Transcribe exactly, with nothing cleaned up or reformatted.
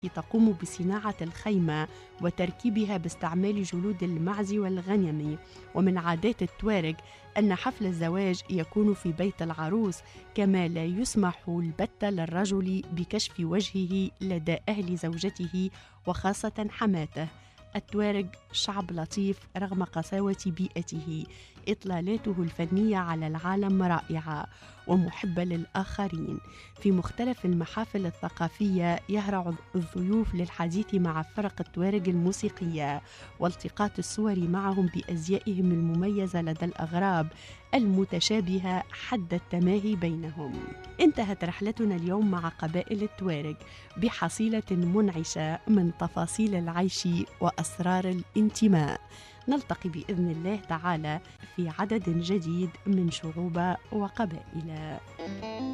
تقوم بصناعة الخيمة وتركيبها باستعمال جلود المعز والغنم. ومن عادات التوارج أن حفل الزواج يكون في بيت العروس، كما لا يسمح البتة للرجل بكشف وجهه لدى أهل زوجته وخاصة حماته. التوارج شعب لطيف رغم قساوة بيئته، إطلالاته الفنية على العالم رائعة ومحبة للآخرين. في مختلف المحافل الثقافية يهرع الضيوف للحديث مع فرق التوارج الموسيقية والتقاط الصور معهم بأزيائهم المميزة لدى الأغراب المتشابهة حد التماهي بينهم. انتهت رحلتنا اليوم مع قبائل التوارج بحصيلة منعشة من تفاصيل العيش وأسرار الانتماء. نلتقي بإذن الله تعالى في عدد جديد من شعوب وقبائل.